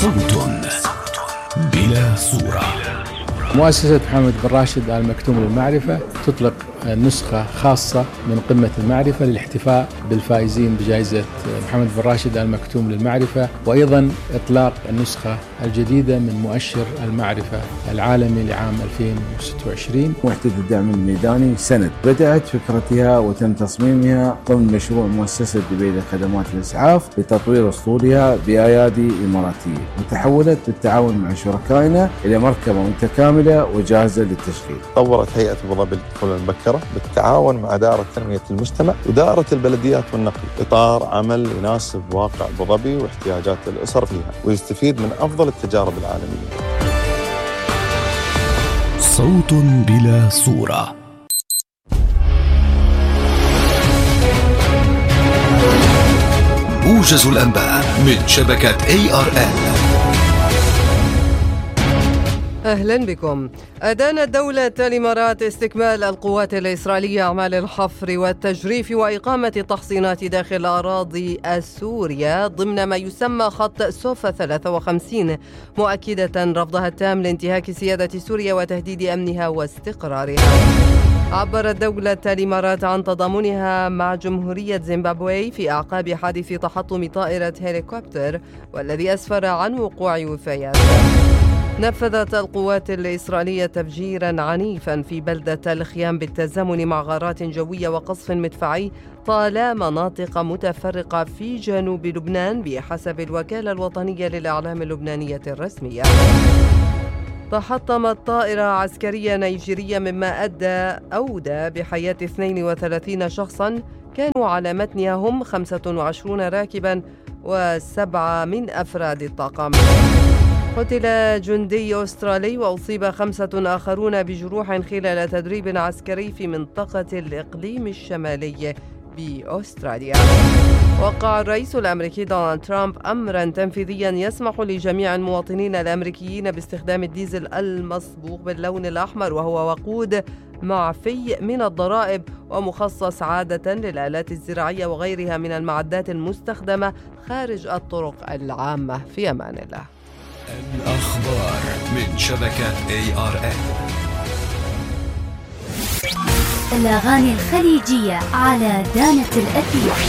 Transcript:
صوت بلا صورة. مؤسسة محمد بن راشد آل مكتوم للمعرفة تطلق نسخة خاصة من قمة المعرفة للاحتفاء بالفائزين بجائزة محمد بن راشد آل مكتوم للمعرفة، وأيضا إطلاق النسخة الجديدة من مؤشر المعرفة العالمي لعام 2026. وحدة الدعم الميداني سند بدأت فكرتها وتم تصميمها ضمن مشروع مؤسسة دبي لخدمات الإسعاف لتطوير أسطولها بأيادي إماراتية، وتحولت بالتعاون مع شركائنا إلى مركبة متكاملة وجاهزة للتشغيل. طورت هيئة أبو ظبي للطفولة المبكرة بالتعاون مع دائرة تنمية المجتمع ودائرة البلديات والنقل إطار عمل يناسب واقع أبو ظبي واحتياجات الأسر فيها ويستفيد من أفضل التجارب العالمية. صوت بلا صورة. موجز الأنباء من شبكة ARN. أهلا بكم. أدانت دولة الإمارات استكمال القوات الإسرائيلية أعمال الحفر والتجريف وإقامة تحصينات داخل الأراضي السورية ضمن ما يسمى خط سوفا 53، مؤكدة رفضها التام لانتهاك سيادة سوريا وتهديد أمنها واستقرارها. عبرت دولة الإمارات عن تضامنها مع جمهورية زيمبابوي في أعقاب حادث تحطم طائرة هليكوبتر والذي أسفر عن وقوع وفيات. نفذت القوات الإسرائيلية تفجيرا عنيفا في بلدة الخيام بالتزامن مع غارات جوية وقصف مدفعي طال مناطق متفرقة في جنوب لبنان بحسب الوكالة الوطنية للإعلام اللبنانية الرسمية. تحطمت طائرة عسكرية نيجيرية مما أودى بحياة 32 شخصا كانوا على متنها هم 25 راكبا و7 من أفراد الطاقم. قتل جندي أسترالي وأصيب 5 آخرون بجروح خلال تدريب عسكري في منطقة الإقليم الشمالي بأستراليا. وقع الرئيس الأمريكي دونالد ترامب أمرا تنفيذيا يسمح لجميع المواطنين الأمريكيين باستخدام الديزل المصبوغ باللون الأحمر، وهو وقود معفي من الضرائب ومخصص عادة للآلات الزراعية وغيرها من المعدات المستخدمة خارج الطرق العامة. في أمان الله. الأخبار من شبكة ARN. الأغاني الخليجية على دانة الأثير.